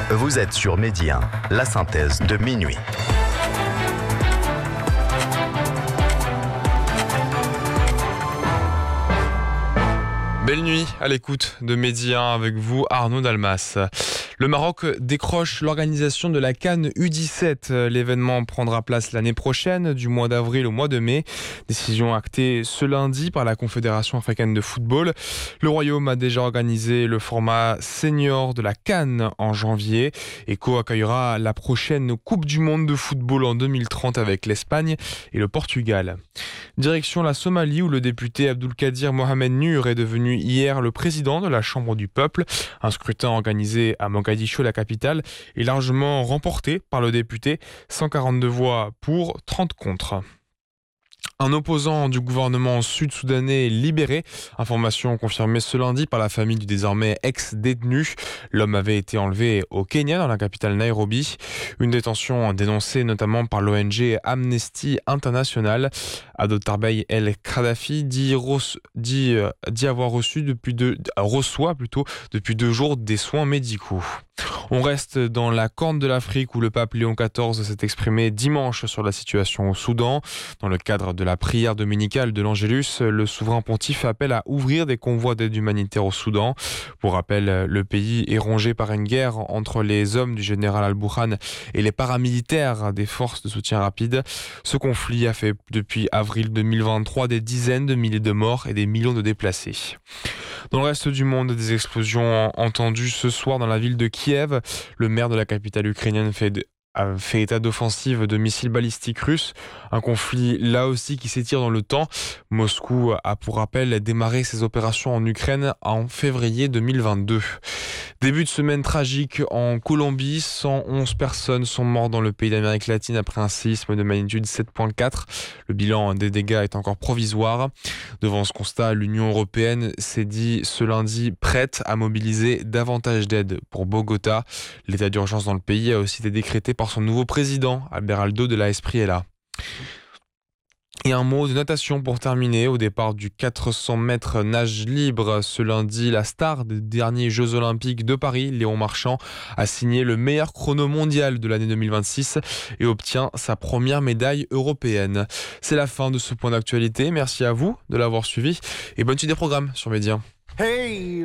Vous êtes sur Midi 1, la synthèse de minuit. Belle nuit à l'écoute de Midi 1 avec vous, Arnaud Dalmas. Le Maroc décroche l'organisation de la CAN U17. L'événement prendra place l'année prochaine, du mois d'avril au mois de mai. Décision actée ce lundi par la Confédération africaine de football. Le Royaume a déjà organisé le format senior de la CAN en janvier. Et co-accueillera la prochaine Coupe du Monde de football en 2030 avec l'Espagne et le Portugal. Direction la Somalie où le député Abdulkadir Mohamed Nur est devenu hier le président de la Chambre du Peuple. Un scrutin organisé à Mogadiscio, la capitale, est largement remporté par le député. 142 voix pour, 30 contre. Un opposant du gouvernement sud-soudanais est libéré. Information confirmée ce lundi par la famille du désormais ex-détenu. L'homme avait été enlevé au Kenya, dans la capitale Nairobi. Une détention dénoncée notamment par l'ONG Amnesty International. Adel Tarbey El Khadafi reçoit depuis 2 jours des soins médicaux. On reste dans la Corne de l'Afrique où le pape Léon XIV s'est exprimé dimanche sur la situation au Soudan. Dans le cadre de la prière dominicale de l'Angélus, le souverain pontife appelle à ouvrir des convois d'aide humanitaire au Soudan. Pour rappel, le pays est rongé par une guerre entre les hommes du général Al-Burhan et les paramilitaires des forces de soutien rapide. Ce conflit a fait depuis avril 2023 des dizaines de milliers de morts et des millions de déplacés. Dans le reste du monde, des explosions entendues ce soir dans la ville de Kiev. Le maire de la capitale ukrainienne a fait état d'offensive de missiles balistiques russes. Un conflit là aussi qui s'étire dans le temps. Moscou a pour rappel démarré ses opérations en Ukraine en février 2022. Début de semaine tragique en Colombie. 111 personnes sont mortes dans le pays d'Amérique latine après un séisme de magnitude 7.4. Le bilan des dégâts est encore provisoire. Devant ce constat, l'Union européenne s'est dit ce lundi prête à mobiliser davantage d'aide pour Bogota. L'état d'urgence dans le pays a aussi été décrété par son nouveau président, Abelardo de la Espriella. Et un mot de natation pour terminer. Au départ du 400 mètres nage libre ce lundi, la star des derniers Jeux Olympiques de Paris, Léon Marchand, a signé le meilleur chrono mondial de l'année 2026 et obtient sa première médaille européenne. C'est la fin de ce point d'actualité. Merci à vous de l'avoir suivi et bonne suite des programmes sur Média. Hey